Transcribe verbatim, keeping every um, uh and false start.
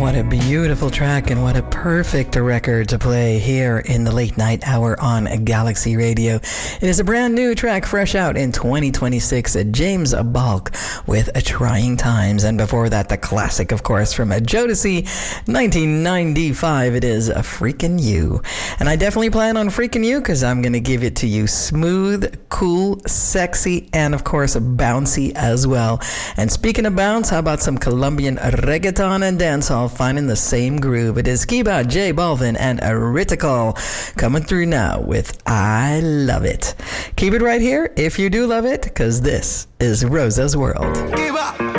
What a beautiful track and what a perfect record to play here in the late night hour on Galaxy Radio. It is a brand new track fresh out in twenty twenty-six, James Balk with Trying Times. And before that, the classic, of course, from Jodeci, nineteen ninety-five. It is Freakin' You. And I definitely plan on freaking you because I'm going to give it to you smooth, cool, sexy, and of course, bouncy as well. And speaking of bounce, how about some Colombian reggaeton and dancehall finding the same groove? It is Kiba, J Balvin, and Ritical coming through now with I Love It. Keep it right here if you do love it, because this is Rosa's World.